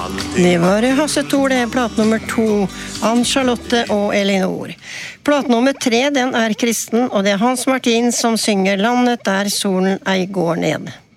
Det var Hasse Thor, det plat nummer 2, Ann Charlotte og Elinor. Plat nummer 3, den Kristen, og det Hans Martin som synger Landet der solen ei går ned.